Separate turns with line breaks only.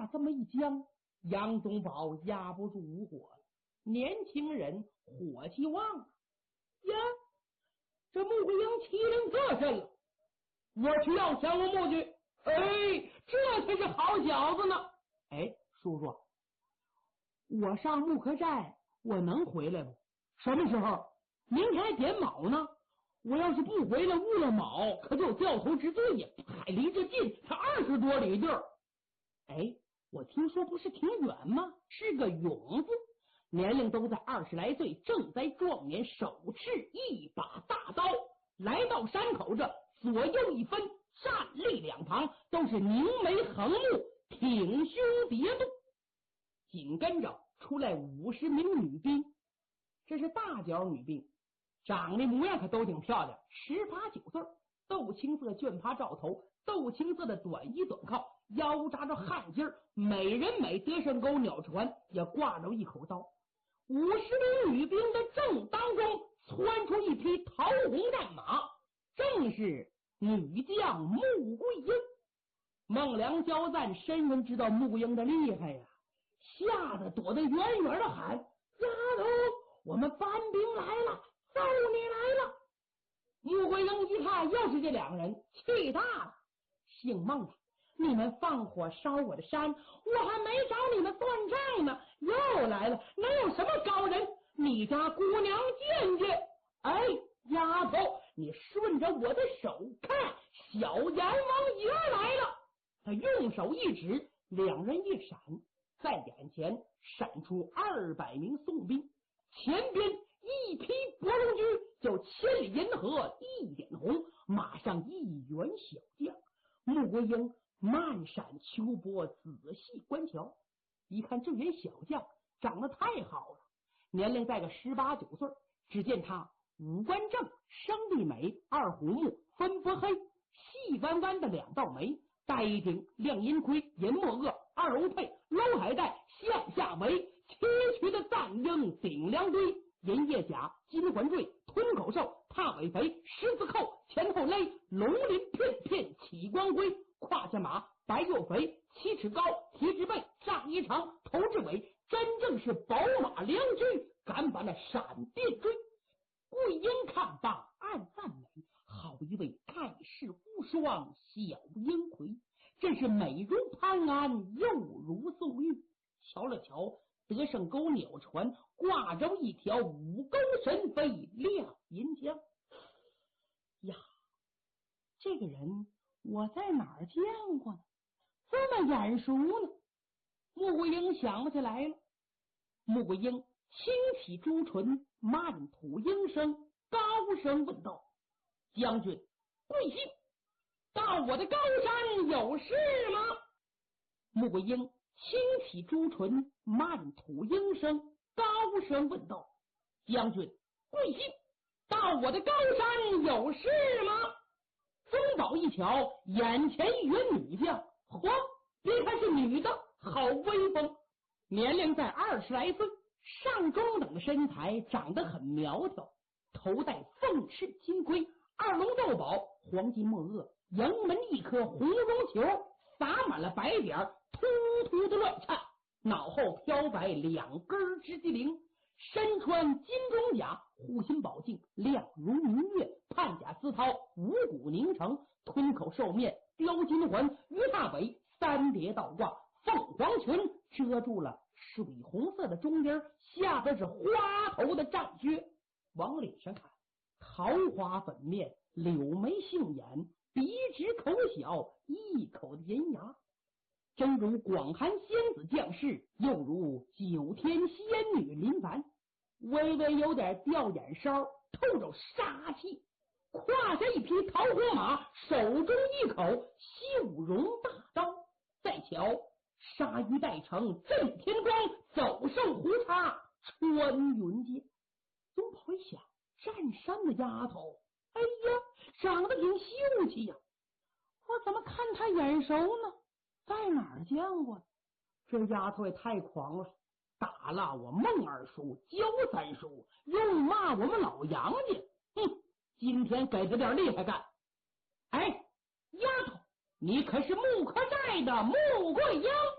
这么一讲，杨宗保压不住无火了。年轻人火气旺啊！呀，这穆桂英欺人这身了，我去要降龙木去。哎，这才是好小子呢。哎，叔叔，我上木柯寨，我能回来不？什么时候？明天还点卯呢。我要是不回来，误了卯，可就有掉头之罪呀！还离这近，才20多里地儿。哎，我听说不是挺远吗？是个勇字，年龄都在20来岁，正在壮年，手持一把大刀，来到山口这，左右一分，站立两旁，都是凝眉横目，挺胸叠肚。紧跟着出来50名女兵，这是大脚女兵，长得模样可都挺漂亮，18、19岁，豆青色绢帕罩头，豆青色的短衣短靠，腰扎着汗巾，美人美，得胜钩鸟船，也挂着一口刀。50名女兵的正当中窜出一匹桃红战马，正是女将穆桂英。孟良交赞深深知道穆桂英的厉害呀，吓得躲得远远的喊：丫头，我们搬兵来了，揍你来了！穆桂英一看又是这两个人，气大了，姓孟的，你们放火烧我的山，我还没找你们算账呢，又来了，能有什么高人？你家姑娘见见。哎，丫头，你顺着我的手看，小阎王爷来了。他用手一指，两人一闪，在眼前闪出200名宋兵，前边一匹伯龙驹，就千里银河一点红，马上一员小将。穆桂英慢闪秋波，仔细观瞧，一看这员小将长得太好了，年龄在个18、19岁。只见他五官正，生地美，二虎目，分波黑，细弯弯的两道眉，戴一顶亮银盔，银墨颚，二欧佩，搂海带，向下围，崎岖的赞缨顶梁堆，银叶甲，金环坠，吞口兽，踏尾肥，十字扣，前后勒，龙鳞片片起光辉，胯下马，白又肥，7尺高，蹄之背，上衣长，头至尾，真正是宝马良驹，敢把那闪电追。桂英看罢暗赞美，好一位盖世无双小英魁，真是美如潘安，又如宋玉。瞧了瞧得胜钩鸟船，挂着一条五钩神飞亮银枪。呀，这个人我在哪儿见过呢？这么眼熟呢？穆桂英想不起来了。穆桂英轻启朱唇，慢吐应声，高声问道：将军贵姓？到我的高山有事吗？穆桂英轻启朱唇，慢吐应声，高声问道：将军贵姓？到我的高山有事吗？宗保一瞧，眼前一员女将，嚯，别看是女的，好威风，年龄在20来岁，上中等身材，长得很苗条，头戴凤翅金盔，二龙斗宝，黄金墨颚，迎门一颗红绒球，洒满了白点，突突的乱颤，脑后飘摆2根直击翎，身穿金装甲，护心宝镜亮如明月，判甲丝绦，五谷凝成，吞口兽面，雕金环，鱼大尾，3叠倒挂，凤凰裙遮住了水红色的中间，下边是花头的战靴。往脸上看，桃花粉面，柳眉杏眼，鼻直口小，一口的银牙，真如广寒仙子降世，又如9天仙女临凡，微微有点吊眼梢，透着杀气。胯下一匹桃红马，手中一口绣绒大刀，再瞧鲨鱼带成震天光，走兽胡叉穿云间。宗保一想，占山的丫头，哎呀，长得挺秀气呀，我怎么看她眼熟呢？在哪儿见过？这丫头也太狂了，打了我孟二叔，焦三叔，又骂我们老杨家，今天给他点厉害干。哎，丫头，你可是穆柯寨的穆桂英？